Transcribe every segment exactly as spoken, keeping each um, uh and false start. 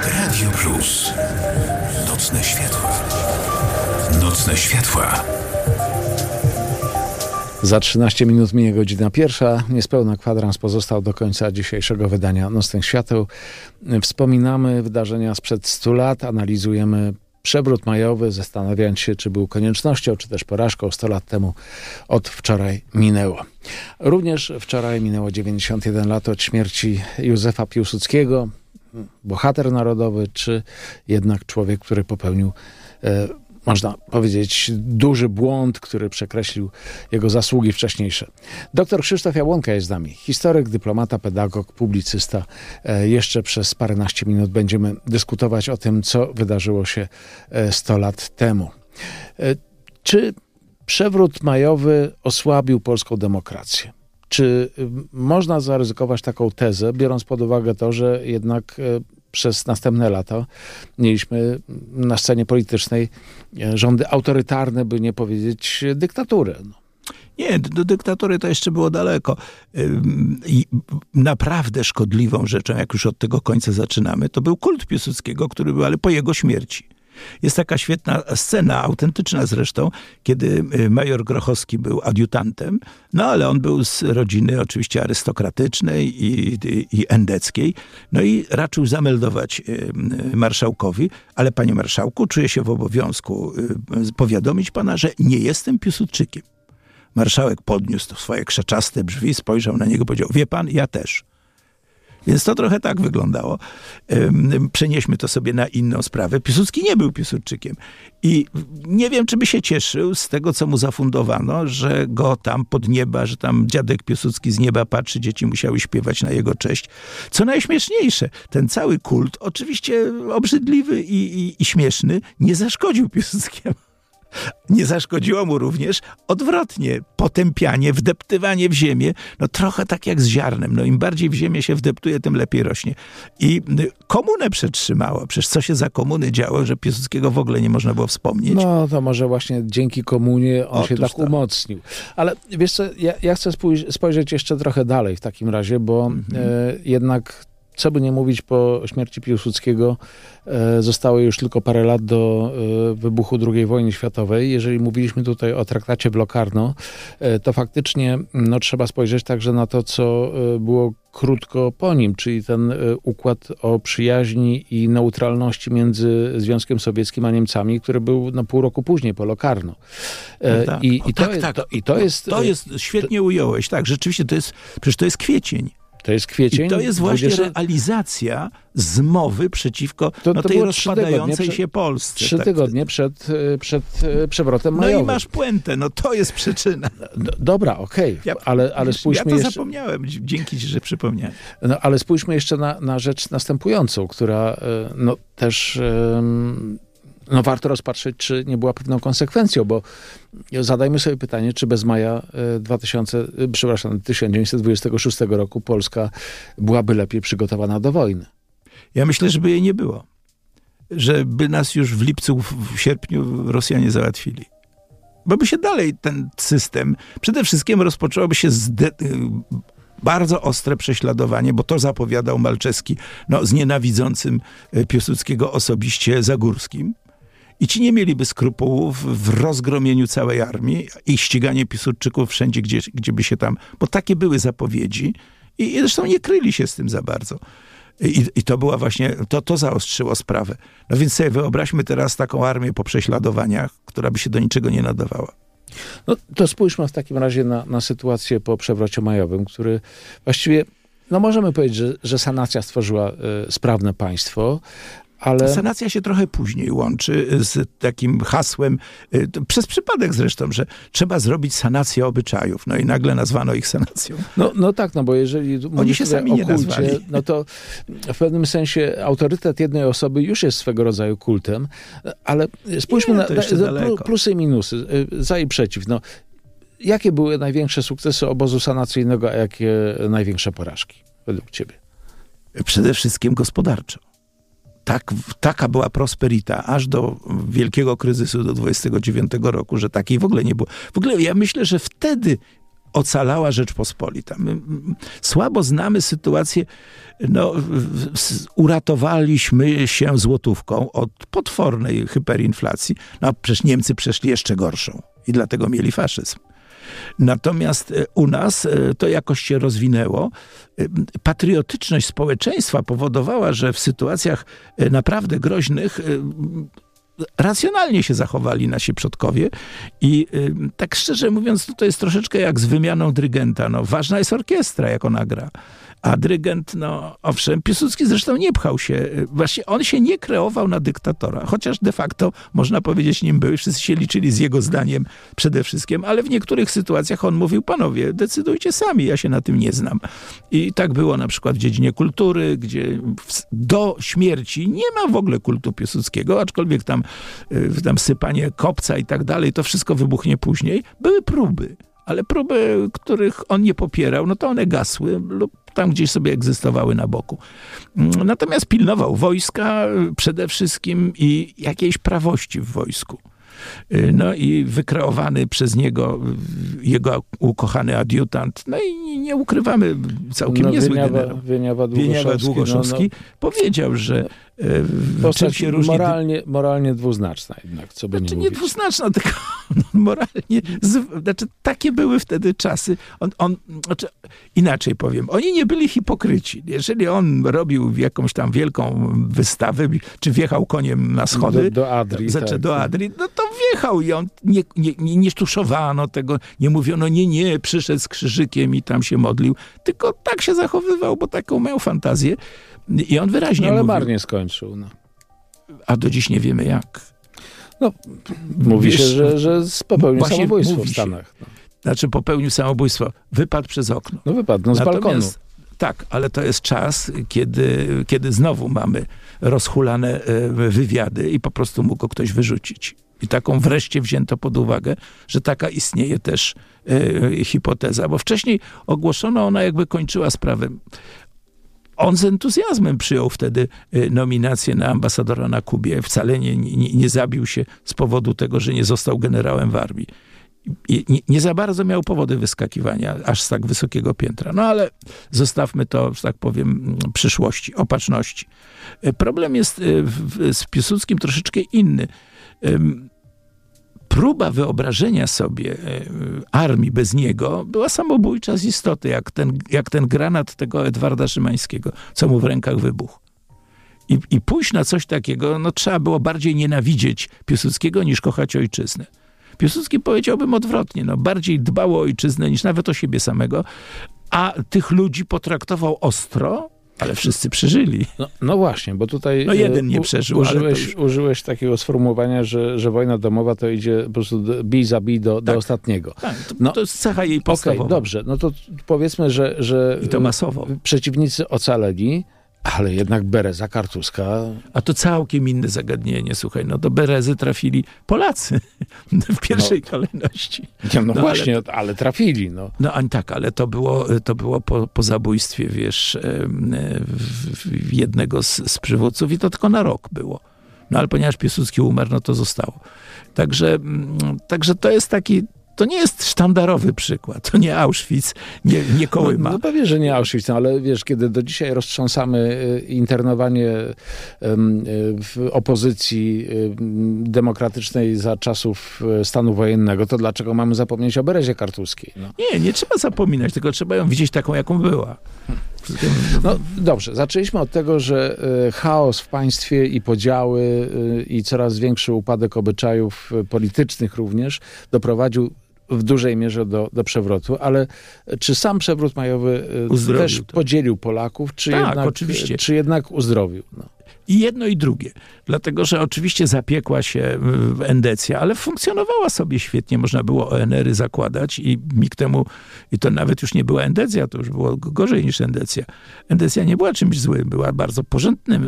Radio Plus. Nocne światła. Nocne światła. Za trzynaście minut minie godzina pierwsza. Niespełna kwadrans pozostał do końca dzisiejszego wydania Nocnych Świateł. Wspominamy wydarzenia sprzed stu lat, analizujemy przewrót majowy, zastanawiając się, czy był koniecznością, czy też porażką. sto lat temu od wczoraj minęło. Również wczoraj minęło dziewięćdziesiąt jeden lat od śmierci Józefa Piłsudskiego. Bohater narodowy, czy jednak człowiek, który popełnił e, można powiedzieć, duży błąd, który przekreślił jego zasługi wcześniejsze. Doktor Krzysztof Jabłonka jest z nami. Historyk, dyplomata, pedagog, publicysta. Jeszcze przez paręnaście minut będziemy dyskutować o tym, co wydarzyło się sto lat temu. Czy przewrót majowy osłabił polską demokrację? Czy można zaryzykować taką tezę, biorąc pod uwagę to, że jednak przez następne lata mieliśmy na scenie politycznej rządy autorytarne, by nie powiedzieć dyktatury. No. Nie, do dyktatury to jeszcze było daleko. I naprawdę szkodliwą rzeczą, jak już od tego końca zaczynamy, to był kult Piłsudskiego, który był, ale po jego śmierci. Jest taka świetna scena, autentyczna zresztą, kiedy major Grochowski był adiutantem, no ale on był z rodziny oczywiście arystokratycznej i, i, i endeckiej, no i raczył zameldować marszałkowi, ale panie marszałku, czuję się w obowiązku powiadomić pana, że nie jestem Piłsudczykiem. Marszałek podniósł swoje krzaczaste brzwi, spojrzał na niego i powiedział, wie pan, ja też. Więc to trochę tak wyglądało. Przenieśmy to sobie na inną sprawę. Piłsudski nie był Piłsudczykiem. I nie wiem, czy by się cieszył z tego, co mu zafundowano, że go tam pod nieba, że tam dziadek Piłsudski z nieba patrzy, dzieci musiały śpiewać na jego cześć. Co najśmieszniejsze, ten cały kult, oczywiście obrzydliwy i, i, i śmieszny, nie zaszkodził Piłsudskiemu. Nie zaszkodziło mu również odwrotnie, potępianie, wdeptywanie w ziemię, no trochę tak jak z ziarnem, no im bardziej w ziemię się wdeptuje, tym lepiej rośnie. I komunę przetrzymało, przecież co się za komuny działo, że Piłsudskiego w ogóle nie można było wspomnieć. No to może właśnie dzięki komunie on Otóż się tak tak. umocnił. Ale wiesz co, ja, ja chcę spój- spojrzeć jeszcze trochę dalej w takim razie, bo mhm. e, jednak co by nie mówić, po śmierci Piłsudskiego e, zostało już tylko parę lat do e, wybuchu drugiej wojny światowej. Jeżeli mówiliśmy tutaj o traktacie w Locarno, e, to faktycznie no, trzeba spojrzeć także na to, co e, było krótko po nim, czyli ten e, układ o przyjaźni i neutralności między Związkiem Sowieckim a Niemcami, który był no, pół roku później po Locarno. E, no tak. i, o, i, to tak, jest, tak. to, I to jest... To jest, świetnie to, ująłeś, tak, rzeczywiście to jest, przecież to jest kwiecień. To jest kwiecień. I to jest właśnie dwudziesty realizacja zmowy przeciwko to, no, to tej było rozpadającej przed, się Polsce. Trzy tak. tygodnie przed, przed przewrotem majowym. No i masz puentę, no to jest przyczyna. D- dobra, okej, okay. ja, ale, ale spójrzmy Ja to jeszcze... zapomniałem, dzięki ci, że przypomniałeś. No, ale spójrzmy jeszcze na, na rzecz następującą, która no, też... Um, No warto rozpatrzeć, czy nie była pewną konsekwencją, bo zadajmy sobie pytanie, czy bez maja dwa tysiące, przepraszam, tysiąc dziewięćset dwudziestego szóstego roku Polska byłaby lepiej przygotowana do wojny. Ja myślę, żeby jej nie było. Żeby nas już w lipcu, w sierpniu Rosjanie załatwili. Bo by się dalej ten system, przede wszystkim rozpoczęłoby się z de- bardzo ostre prześladowanie, bo to zapowiadał Malczewski, no, z nienawidzącym Piłsudskiego osobiście Zagórskim. I ci nie mieliby skrupułów w rozgromieniu całej armii i ściganie Piłsudczyków wszędzie, gdzie, gdzie by się tam... Bo takie były zapowiedzi i, i zresztą nie kryli się z tym za bardzo. I, i to była właśnie... To, to zaostrzyło sprawę. No więc sobie wyobraźmy teraz taką armię po prześladowaniach, która by się do niczego nie nadawała. No to spójrzmy w takim razie na, na sytuację po przewrocie majowym, który właściwie... No możemy powiedzieć, że, że sanacja stworzyła y, sprawne państwo, ale... Sanacja się trochę później łączy z takim hasłem, przez przypadek zresztą, że trzeba zrobić sanację obyczajów. No i nagle nazwano ich sanacją. No, no tak, no bo jeżeli Oni się sami nie kulcie, nazwali. no to w pewnym sensie autorytet jednej osoby już jest swego rodzaju kultem, ale spójrzmy nie, na, na plusy i minusy, za i przeciw. No, jakie były największe sukcesy obozu sanacyjnego, a jakie największe porażki według ciebie? Przede wszystkim gospodarczo. Tak, taka była prosperita aż do wielkiego kryzysu do dwudziestego dziewiątego roku, że takiej w ogóle nie było. W ogóle ja myślę, że wtedy ocalała Rzeczpospolita. My słabo znamy sytuację, no, uratowaliśmy się złotówką od potwornej hyperinflacji. No przecież Niemcy przeszli jeszcze gorszą i dlatego mieli faszyzm. Natomiast u nas to jakoś się rozwinęło. Patriotyczność społeczeństwa powodowała, że w sytuacjach naprawdę groźnych racjonalnie się zachowali nasi przodkowie i tak szczerze mówiąc, to jest troszeczkę jak z wymianą dyrygenta. No, ważna jest orkiestra, jak ona gra. A dyrygent, no owszem, Piłsudski zresztą nie pchał się. Właśnie on się nie kreował na dyktatora, chociaż de facto, można powiedzieć, nim był. Wszyscy się liczyli z jego zdaniem przede wszystkim, ale w niektórych sytuacjach on mówił, panowie, decydujcie sami, ja się na tym nie znam. I tak było na przykład w dziedzinie kultury, gdzie do śmierci nie ma w ogóle kultu Piłsudskiego, aczkolwiek tam, tam sypanie kopca i tak dalej, to wszystko wybuchnie później. Były próby. Ale próby, których on nie popierał, no to one gasły lub tam gdzieś sobie egzystowały na boku. Natomiast pilnował wojska przede wszystkim i jakiejś prawości w wojsku. No i wykreowany przez niego jego ukochany adiutant, no i nie ukrywamy, całkiem no, niezły Wieniawa, generał. Wieniawa Długoszowski, Wieniawa Długoszowski no, no, powiedział, że postać się różni... moralnie, moralnie dwuznaczna jednak, co by znaczy, nie nie mówić. dwuznaczna, tylko moralnie... Z, znaczy, takie były wtedy czasy. On, on, znaczy, inaczej powiem, oni nie byli hipokryci. Jeżeli on robił jakąś tam wielką wystawę, czy wjechał koniem na schody, do, do Adrii, znaczy, tak. do Adrii, no to wjechał i on nie, nie, nie, nie tuszowano tego, nie mówiono, nie, nie, przyszedł z krzyżykiem i tam się modlił, tylko tak się zachowywał, bo taką miał fantazję. I on wyraźnie no, ale mówił. marnie skończył. No. A do dziś nie wiemy jak. No, mówi Wiesz, się, że, że popełnił samobójstwo w się. Stanach. No. Znaczy popełnił samobójstwo. Wypadł przez okno. No wypadł, no z Natomiast, balkonu. Tak, ale to jest czas, kiedy, kiedy znowu mamy rozhulane wywiady i po prostu mógł go ktoś wyrzucić. I taką wreszcie wzięto pod uwagę, że taka istnieje też e, hipoteza, bo wcześniej ogłoszono, ona jakby kończyła sprawę. On z entuzjazmem przyjął wtedy nominację na ambasadora na Kubie. Wcale nie, nie, nie zabił się z powodu tego, że nie został generałem w armii. I nie, nie za bardzo miał powody wyskakiwania aż z tak wysokiego piętra. No ale zostawmy to, że tak powiem, przyszłości, opatrzności. Problem jest w, z Piłsudskim troszeczkę inny. Próba wyobrażenia sobie armii bez niego była samobójcza z istoty, jak ten, jak ten granat tego Edwarda Szymańskiego, co mu w rękach wybuchł. I, i pójść na coś takiego, no trzeba było bardziej nienawidzieć Piłsudskiego niż kochać ojczyznę. Piłsudski, powiedziałbym odwrotnie, no bardziej dbał o ojczyznę niż nawet o siebie samego, a tych ludzi potraktował ostro, ale wszyscy przeżyli. No, no właśnie, bo tutaj no jeden nie przeżył, użyłeś, ale już... użyłeś takiego sformułowania, że, że wojna domowa to idzie po prostu bij za bij do, tak. do ostatniego. Tak, to, no, to jest cecha jej podstawowa. Okay, dobrze, no to powiedzmy, że, że i to masowo. Przeciwnicy ocaleli, ale jednak Bereza, Kartuska... A to całkiem inne zagadnienie, słuchaj, no do Berezy trafili Polacy w pierwszej no, kolejności. No, no właśnie, ale, ale trafili, no. No ani tak, ale to było, to było po, po zabójstwie, wiesz, jednego z, z przywódców i to tylko na rok było. No ale ponieważ Piłsudski umarł, no to zostało. Także, także to jest taki... To nie jest sztandarowy przykład. To nie Auschwitz, nie, nie Kołyma. No, no pewnie, że nie Auschwitz, no, ale wiesz, kiedy do dzisiaj roztrząsamy internowanie w opozycji demokratycznej za czasów stanu wojennego, to dlaczego mamy zapomnieć o Berezie Kartuskiej? No. Nie, nie trzeba zapominać, tylko trzeba ją widzieć taką, jaką była. No dobrze, zaczęliśmy od tego, że chaos w państwie i podziały i coraz większy upadek obyczajów politycznych również doprowadził w dużej mierze do, do przewrotu, ale czy sam przewrót majowy uzdrowił też to. Podzielił Polaków, czy, tak, jednak, oczywiście. czy jednak uzdrowił? No. I jedno i drugie. Dlatego, że oczywiście zapiekła się endecja, ale funkcjonowała sobie świetnie. Można było O N R-y zakładać i nikt temu, i to nawet już nie była endecja, to już było gorzej niż endecja. Endecja nie była czymś złym, była bardzo porządnym,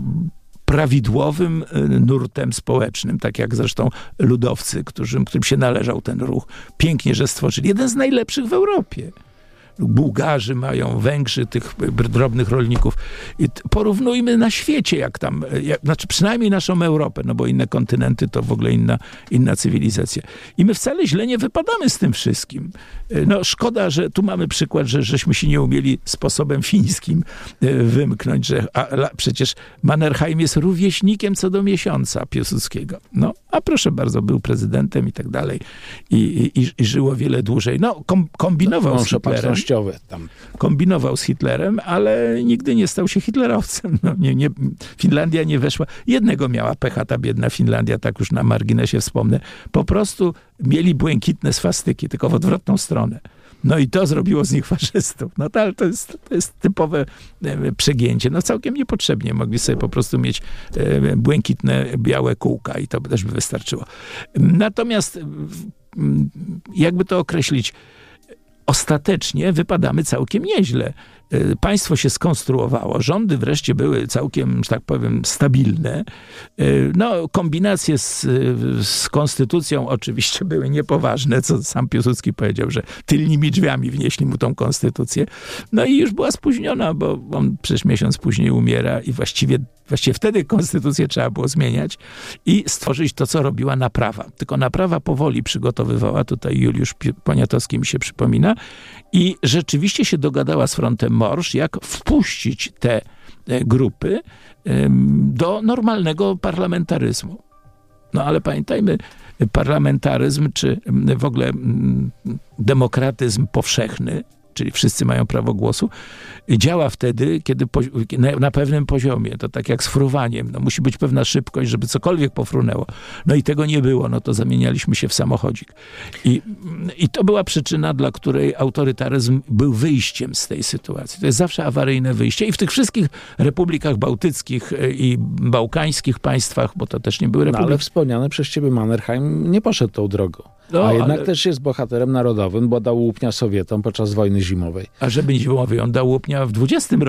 prawidłowym nurtem społecznym, tak jak zresztą ludowcy, którym, którym się należał ten ruch. Pięknie, że stworzyli. Jeden z najlepszych w Europie. Bułgarzy mają, Węgrzy, tych drobnych rolników. I porównujmy na świecie, jak tam, jak, znaczy przynajmniej naszą Europę, no bo inne kontynenty to w ogóle inna, inna cywilizacja. I my wcale źle nie wypadamy z tym wszystkim. No szkoda, że tu mamy przykład, że żeśmy się nie umieli sposobem fińskim wymknąć, że a, a, przecież Mannerheim jest rówieśnikiem co do miesiąca Piłsudskiego. No, a proszę bardzo, był prezydentem i tak dalej. I, i, i żyło wiele dłużej. No, kom, kombinował no, z Hitlerem. Tam. Kombinował z Hitlerem, ale nigdy nie stał się hitlerowcem. No, nie, nie, Finlandia nie weszła. Jednego miała pecha ta biedna Finlandia, tak już na marginesie wspomnę. Po prostu mieli błękitne swastyki, tylko w odwrotną stronę. No i to zrobiło z nich faszystów. No to, ale to jest, to jest typowe e, przegięcie. No całkiem niepotrzebnie. Mogli sobie po prostu mieć e, błękitne, białe kółka i to też by wystarczyło. Natomiast jakby to określić, ostatecznie wypadamy całkiem nieźle. Państwo się skonstruowało, rządy wreszcie były całkiem, że tak powiem, stabilne. No, kombinacje z, z konstytucją oczywiście były niepoważne, co sam Piłsudski powiedział, że tylnymi drzwiami wnieśli mu tą konstytucję. No i już była spóźniona, bo on przecież miesiąc później umiera i właściwie, właściwie wtedy konstytucję trzeba było zmieniać i stworzyć to, co robiła naprawa. Tylko naprawa powoli przygotowywała, tutaj Juliusz Poniatowski mi się przypomina, i rzeczywiście się dogadała z Frontem Morsz, jak wpuścić te grupy do normalnego parlamentaryzmu. No ale pamiętajmy, parlamentaryzm, czy w ogóle demokratyzm powszechny, czyli wszyscy mają prawo głosu, działa wtedy, kiedy po, na, na pewnym poziomie. To tak jak z fruwaniem. No, musi być pewna szybkość, żeby cokolwiek pofrunęło. No i tego nie było. No to zamienialiśmy się w samochodzik. I, i to była przyczyna, dla której autorytaryzm był wyjściem z tej sytuacji. To jest zawsze awaryjne wyjście. I w tych wszystkich republikach bałtyckich i bałkańskich państwach, bo to też nie były republiki. No, ale wspomniany przez ciebie Mannerheim nie poszedł tą drogą. No, a jednak ale... też jest bohaterem narodowym, bo dał łupnia Sowietom podczas wojny zimowej. A żeby nie zimowej, on dał łupnia w dwudziestym roku.